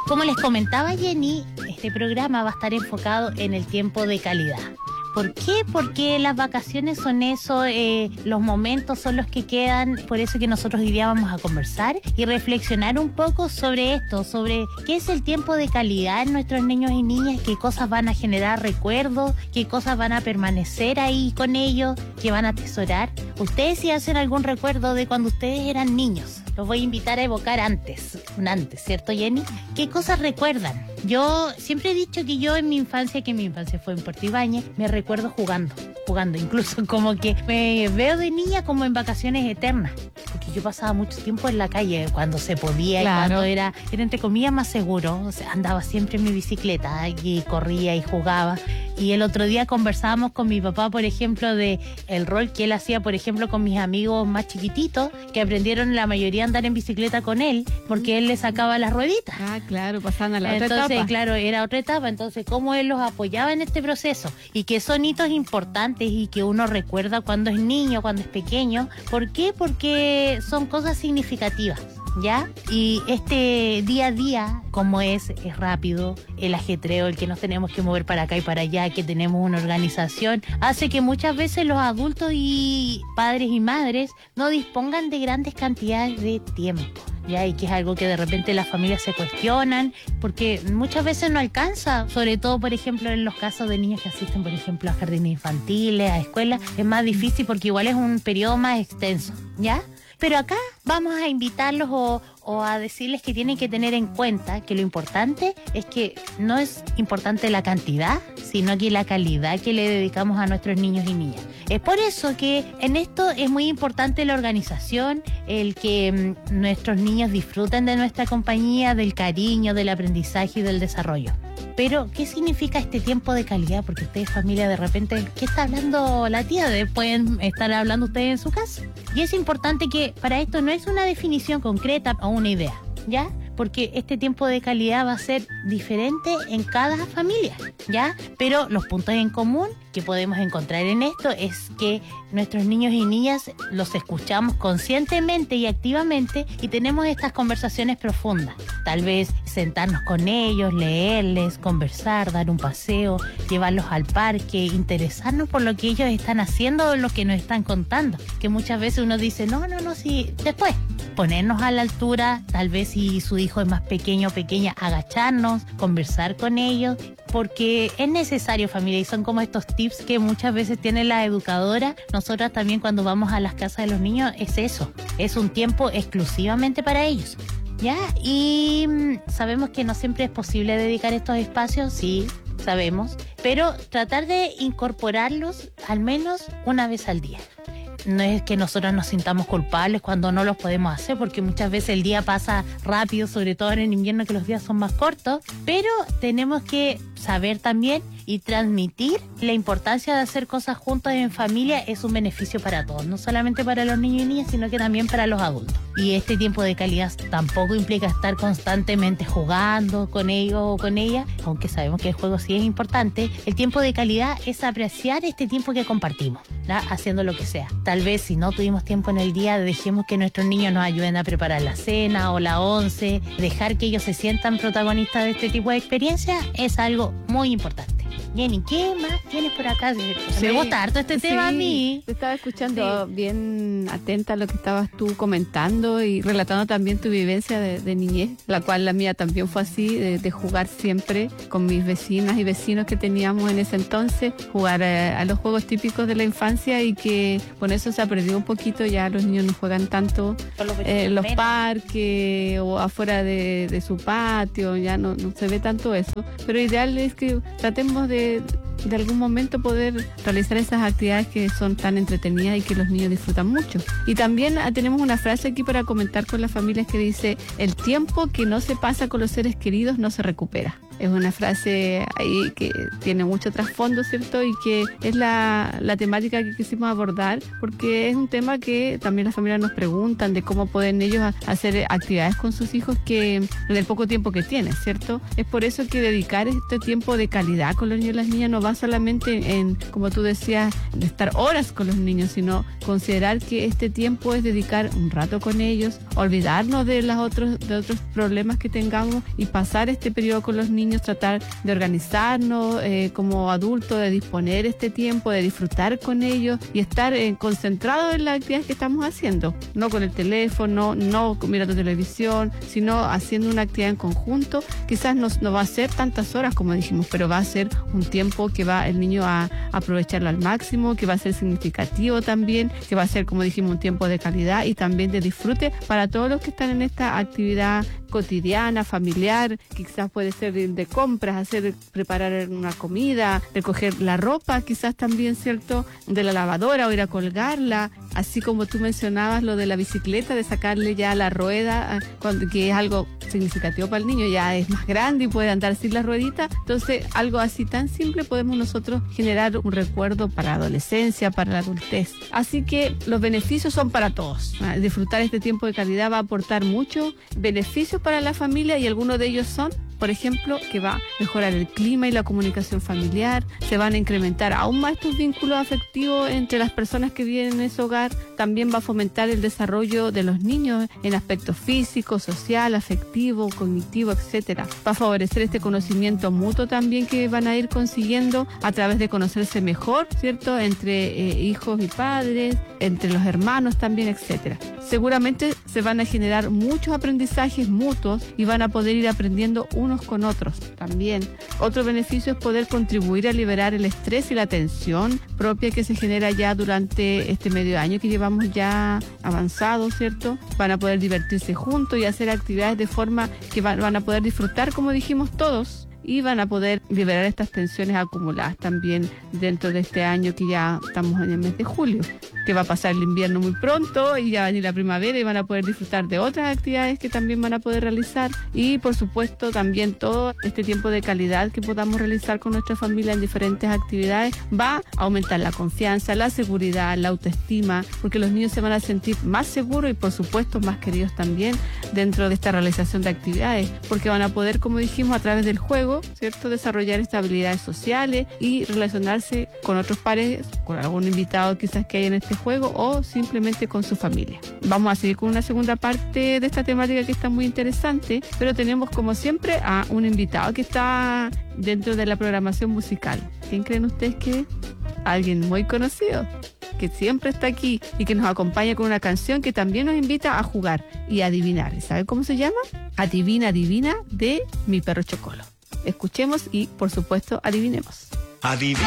Como les comentaba Jenny, este programa va a estar enfocado en el tiempo de calidad. ¿Por qué? Porque las vacaciones son eso, los momentos son los que quedan, por eso que nosotros hoy día vamos a conversar y reflexionar un poco sobre esto, sobre qué es el tiempo de calidad en nuestros niños y niñas, qué cosas van a generar recuerdos, qué cosas van a permanecer ahí con ellos, qué van a atesorar. Ustedes si hacen algún recuerdo de cuando ustedes eran niños, los voy a invitar a evocar un antes, ¿cierto, Jenny? ¿Qué cosas recuerdan? Yo siempre he dicho que yo en mi infancia, que mi infancia fue en Puerto Ibáñez, me recuerdo jugando, incluso como que me veo de niña como en vacaciones eternas, porque yo pasaba mucho tiempo en la calle cuando se podía, claro. Y cuando era entre comillas más seguro, o sea, andaba siempre en mi bicicleta y corría y jugaba. Y el otro día conversábamos con mi papá, por ejemplo, de el rol que él hacía, por ejemplo, con mis amigos más chiquititos, que aprendieron la mayoría a andar en bicicleta con él, porque él les sacaba las rueditas. Ah, claro, pasaban a la otra etapa. Entonces, claro, era otra etapa. Entonces, cómo él los apoyaba en este proceso. Y que son hitos importantes y que uno recuerda cuando es niño, cuando es pequeño. ¿Por qué? Porque son cosas significativas. ¿Ya? Y este día a día, como es rápido, el ajetreo, el que nos tenemos que mover para acá y para allá, que tenemos una organización, hace que muchas veces los adultos y padres y madres no dispongan de grandes cantidades de tiempo. ¿Ya? Y que es algo que de repente las familias se cuestionan, porque muchas veces no alcanza, sobre todo, por ejemplo, en los casos de niños que asisten, por ejemplo, a jardines infantiles, a escuelas, es más difícil porque igual es un periodo más extenso, ¿ya? Pero acá vamos a invitarlos o a decirles que tienen que tener en cuenta que lo importante es que no es importante la cantidad, sino que la calidad que le dedicamos a nuestros niños y niñas. Es por eso que en esto es muy importante la organización, el que nuestros niños disfruten de nuestra compañía, del cariño, del aprendizaje y del desarrollo. Pero, ¿qué significa este tiempo de calidad? Porque ustedes, familia, de repente, ¿qué está hablando la tía? Pueden estar hablando ustedes en su casa. Y es importante que para esto no es una definición concreta o una idea, ¿ya? Porque este tiempo de calidad va a ser diferente en cada familia, ¿ya? Pero los puntos en común que podemos encontrar en esto es que nuestros niños y niñas los escuchamos conscientemente y activamente y tenemos estas conversaciones profundas. Tal vez sentarnos con ellos, leerles, conversar, dar un paseo, llevarlos al parque, interesarnos por lo que ellos están haciendo o lo que nos están contando. Que muchas veces uno dice, no, sí, después. Ponernos a la altura, tal vez si su hijo es más pequeño o pequeña, agacharnos, conversar con ellos, porque es necesario, familia, y son como estos tips que muchas veces tiene la educadora. Nosotras también cuando vamos a las casas de los niños es eso, es un tiempo exclusivamente para ellos, ¿ya? Y sabemos que no siempre es posible dedicar estos espacios, sí, sabemos, pero tratar de incorporarlos al menos una vez al día. No es que nosotros nos sintamos culpables cuando no los podemos hacer, porque muchas veces el día pasa rápido, sobre todo en invierno que los días son más cortos, pero tenemos que saber también y transmitir la importancia de hacer cosas juntos en familia. Es un beneficio para todos, no solamente para los niños y niñas, sino que también para los adultos. Y este tiempo de calidad tampoco implica estar constantemente jugando con ellos o con ella, aunque sabemos que el juego sí es importante. El tiempo de calidad es apreciar este tiempo que compartimos, ¿verdad? Haciendo lo que sea. Tal vez si no tuvimos tiempo en el día, dejemos que nuestros niños nos ayuden a preparar la cena o la once, dejar que ellos se sientan protagonistas de este tipo de experiencia es algo muy importante. Jenny, ¿qué más tienes por acá? Me gusta harto este tema a mí. Te estaba escuchando bien atenta a lo que estabas tú comentando y relatando también tu vivencia de niñez, la cual la mía también fue así, de jugar siempre con mis vecinas y vecinos que teníamos en ese entonces, jugar a los juegos típicos de la infancia, y que con eso se aprendió un poquito. Ya los niños no juegan tanto en los parques o afuera de su patio, ya no se ve tanto eso, pero ideal es que tratemos de algún momento poder realizar esas actividades que son tan entretenidas y que los niños disfrutan mucho. Y también tenemos una frase aquí para comentar con las familias que dice: el tiempo que no se pasa con los seres queridos no se recupera. Es una frase ahí que tiene mucho trasfondo, ¿cierto? Y que es la temática que quisimos abordar, porque es un tema que también las familias nos preguntan de cómo pueden ellos hacer actividades con sus hijos que en el poco tiempo que tienen, ¿cierto? Es por eso que dedicar este tiempo de calidad con los niños y las niñas no va solamente en, como tú decías, de estar horas con los niños, sino considerar que este tiempo es dedicar un rato con ellos, olvidarnos de otros problemas que tengamos y pasar este periodo con los niños, tratar de organizarnos como adultos, de disponer este tiempo, de disfrutar con ellos y estar concentrados en las actividades que estamos haciendo, no con el teléfono, no mirando televisión, sino haciendo una actividad en conjunto. Quizás no va a ser tantas horas como dijimos, pero va a ser un tiempo que va el niño a aprovecharlo al máximo, que va a ser significativo también, que va a ser, como dijimos, un tiempo de calidad y también de disfrute para todos los que están en esta actividad cotidiana, familiar, que quizás puede ser de compras, preparar una comida, recoger la ropa, quizás también, ¿cierto?, de la lavadora o ir a colgarla, así como tú mencionabas lo de la bicicleta, de sacarle ya la rueda, que es algo significativo para el niño, ya es más grande y puede andar sin la ruedita. Entonces, algo así tan simple podemos nosotros generar un recuerdo para la adolescencia, para la adultez. Así que los beneficios son para todos. Disfrutar este tiempo de calidad va a aportar muchos beneficios para la familia y algunos de ellos son, por ejemplo, que va a mejorar el clima y la comunicación familiar, se van a incrementar aún más estos vínculos afectivos entre las personas que viven en ese hogar, también va a fomentar el desarrollo de los niños en aspectos físicos, social, afectivo, cognitivo, etcétera. Va a favorecer este conocimiento mutuo también que van a ir consiguiendo a través de conocerse mejor, ¿cierto?, entre hijos y padres, entre los hermanos también, etcétera. Seguramente se van a generar muchos aprendizajes mutuos y van a poder ir aprendiendo unos con otros también. Otro beneficio es poder contribuir a liberar el estrés y la tensión propia que se genera ya durante este medio año que llevamos ya avanzado, ¿cierto? Van a poder divertirse juntos y hacer actividades de forma que van a poder disfrutar, como dijimos todos, y van a poder liberar estas tensiones acumuladas también dentro de este año que ya estamos en el mes de julio, que va a pasar el invierno muy pronto y ya va a venir la primavera y van a poder disfrutar de otras actividades que también van a poder realizar y por supuesto también todo este tiempo de calidad que podamos realizar con nuestra familia en diferentes actividades va a aumentar la confianza, la seguridad, la autoestima, porque los niños se van a sentir más seguros y por supuesto más queridos también dentro de esta realización de actividades, porque van a poder, como dijimos, a través del juego, ¿cierto?, desarrollar estas habilidades sociales y relacionarse con otros pares, con algún invitado quizás que haya en este juego o simplemente con su familia. Vamos a seguir con una segunda parte de esta temática que está muy interesante, pero tenemos como siempre a un invitado que está dentro de la programación musical. ¿Quién creen ustedes que es? Alguien muy conocido, que siempre está aquí y que nos acompaña con una canción que también nos invita a jugar y a adivinar. ¿Saben cómo se llama? Adivina, adivina, de Mi Perro Chocolo. Escuchemos y, por supuesto, adivinemos. Adivina.